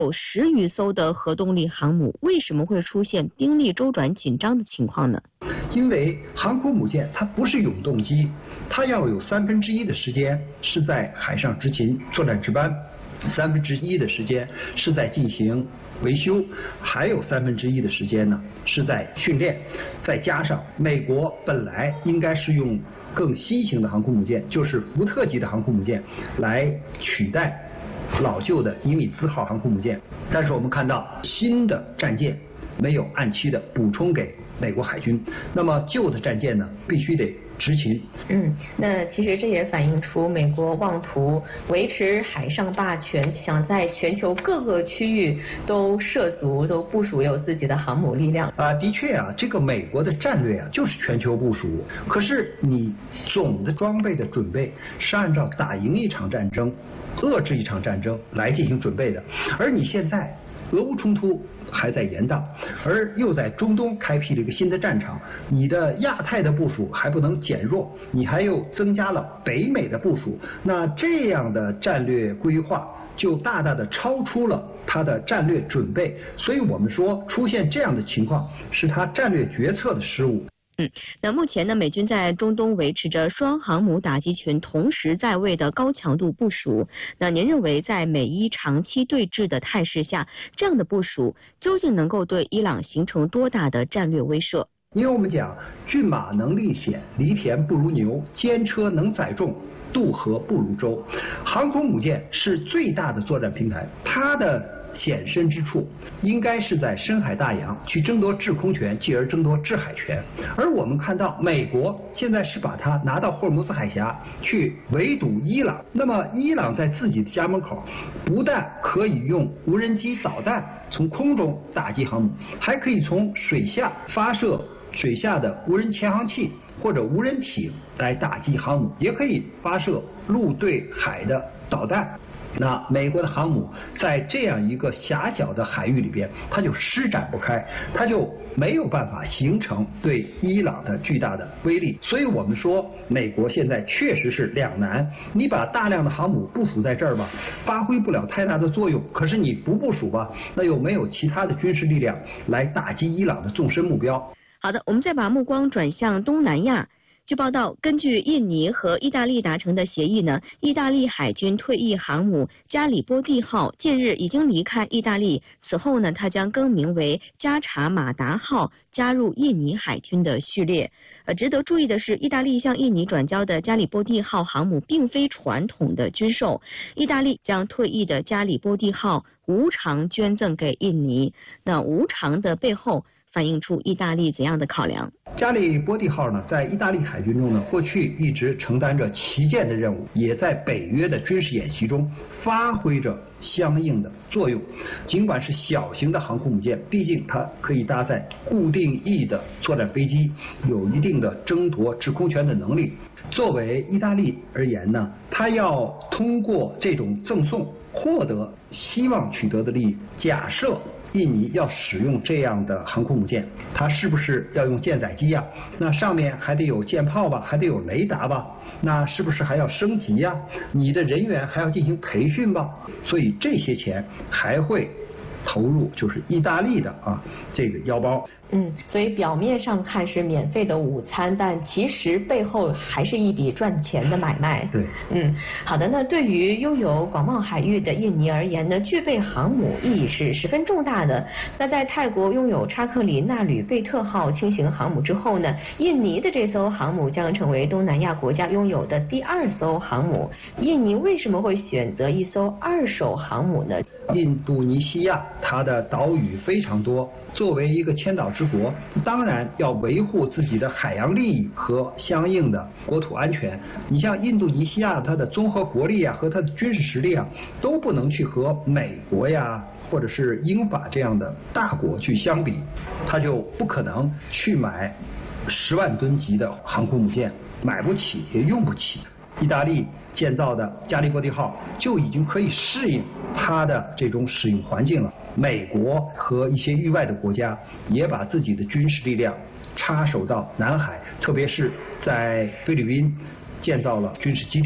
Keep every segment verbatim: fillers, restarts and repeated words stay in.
有十余艘的核动力航母，为什么会出现兵力周转紧张的情况呢？ 因为航空母舰它不是永动机，它要有三分之一的时间是在海上执勤作战值班，三分之一的时间是在进行维修，还有三分之一的时间呢是在训练。再加上美国本来应该是用更新型的航空母舰，就是福特级的航空母舰来取代老旧的尼米兹号航空母舰，但是我们看到新的战舰没有按期的补充给美国海军，那么旧的战舰呢必须得执勤。 嗯，那其实这也反映出美国妄图维持海上霸权，想在全球各个区域都涉足、都部署有自己的航母力量。 啊，的确啊，这个美国的战略啊就是全球部署。可是你总的装备的准备是按照打赢一场战争、遏制一场战争来进行准备的，而你现在俄乌冲突还在延宕，而又在中东开辟了一个新的战场，你的亚太的部署还不能减弱，你还又增加了北美的部署，那这样的战略规划就大大的超出了他的战略准备，所以我们说出现这样的情况是他战略决策的失误。 嗯，那目前呢，美军在中东维持着双航母打击群同时在位的高强度部署。那您认为，在美伊长期对峙的态势下，这样的部署究竟能够对伊朗形成多大的战略威慑？ 因为我们讲，骏马能历险，犁田不如牛；坚车能载重，渡河不如舟。航空母舰是最大的作战平台，它的显身之处应该是在深海大洋去争夺制空权，继而争夺制海权。而我们看到美国现在是把它拿到霍尔木兹海峡去围堵伊朗，那么伊朗在自己的家门口不但可以用无人机导弹从空中打击航母，还可以从水下发射水下的无人潜航器或者无人艇来打击航母，也可以发射陆对海的导弹。那美国的航母在这样一个狭小的海域里边，它就施展不开，它就没有办法形成对伊朗的巨大的威力。所以我们说，美国现在确实是两难，你把大量的航母部署在这儿吧，发挥不了太大的作用，可是你不部署吧，那又没有其他的军事力量来打击伊朗的纵深目标。 好的，我们再把目光转向东南亚。据报道，根据印尼和意大利达成的协议呢，意大利海军退役航母加里波第号近日已经离开意大利，此后呢，它将更名为加查马达号，加入印尼海军的序列。呃，值得注意的是，意大利向印尼转交的加里波第号航母并非传统的军售，意大利将退役的加里波第号无偿捐赠给印尼。那无偿的背后反映出意大利怎样的考量？ 加里波第号呢，在意大利海军中呢，过去一直承担着旗舰的任务，也在北约的军事演习中发挥着相应的作用。尽管是小型的航空母舰，毕竟它可以搭载固定翼的作战飞机，有一定的争夺制空权的能力。作为意大利而言呢，它要通过这种赠送获得希望取得的利益。假设印尼要使用这样的航空母舰，它是不是要用舰载机呀？那上面还得有舰炮吧，还得有雷达吧？那是不是还要升级呀？你的人员还要进行培训吧？所以这些钱还会投入就是意大利的啊这个腰包。 嗯，所以表面上看是免费的午餐，但其实背后还是一笔赚钱的买卖。 对， 嗯，好的。那对于拥有广袤海域的印尼而言呢，具备航母意义是十分重大的。那在泰国拥有查克里纳吕贝特号轻型航母之后呢，印尼的这艘航母将成为东南亚国家拥有的第二艘航母。印尼为什么会选择一艘二手航母呢？ 印度尼西亚它的岛屿非常多，作为一个千岛之国，当然要维护自己的海洋利益和相应的国土安全。你像印度尼西亚，它的综合国力啊和它的军事实力啊，都不能去和美国呀或者是英法这样的大国去相比，它就不可能去买十万吨级的航空母舰，买不起也用不起。意大利建造的加利波第号就已经可以适应它的这种使用环境了。美国和一些域外的国家也把自己的军事力量插手到南海，特别是在菲律宾建造了军事基地。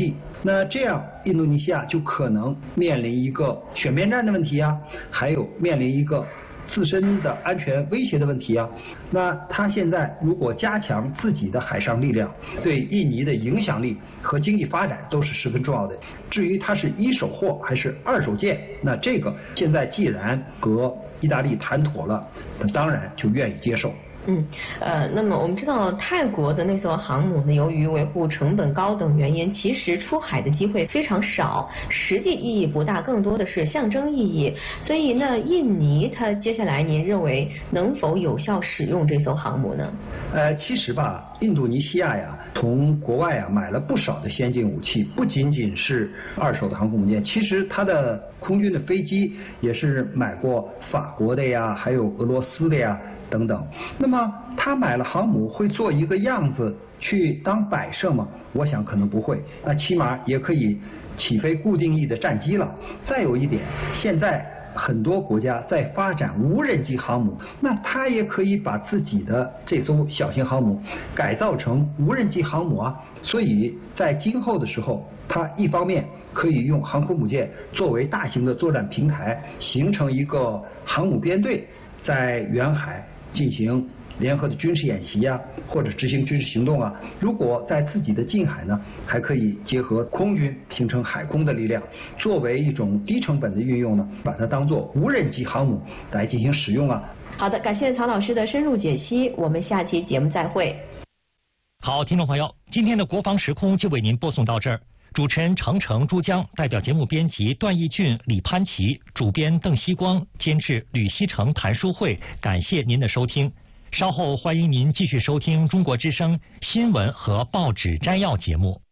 那这样印度尼西亚就可能面临一个选边站的问题啊，还有面临一个自身的安全威胁的问题啊。那他现在如果加强自己的海上力量，对印尼的影响力和经济发展都是十分重要的。至于它是一手货还是二手件，那这个现在既然和意大利谈妥了，那当然就愿意接受。 嗯，呃，那么我们知道泰国的那艘航母呢，由于维护成本高等原因，其实出海的机会非常少，实际意义不大，更多的是象征意义。所以呢，印尼它接下来您认为能否有效使用这艘航母呢？ 呃，其实吧，印度尼西亚呀，从国外啊买了不少的先进武器，不仅仅是二手的航空母舰，其实它的空军的飞机也是买过法国的呀，还有俄罗斯的呀。等等，那么他买了航母会做一个样子去当摆设吗？我想可能不会，那起码也可以起飞固定翼的战机了。再有一点，现在很多国家在发展无人机航母，那他也可以把自己的这艘小型航母改造成无人机航母啊。所以在今后的时候，它一方面可以用航空母舰作为大型的作战平台，形成一个航母编队，在远海进行联合的军事演习啊，或者执行军事行动啊。如果在自己的近海呢，还可以结合空军，形成海空的力量，作为一种低成本的运用呢，把它当作无人机航母来进行使用啊。 好的，感谢曹老师的深入解析，我们下期节目再会。 好，听众朋友，今天的国防时空就为您播送到这儿。主持人程程、珠江，代表节目编辑段义俊、李潘琪，主编邓希光，监制吕希成、谭书慧。感谢您的收听，稍后欢迎您继续收听中国之声新闻和报纸摘要节目。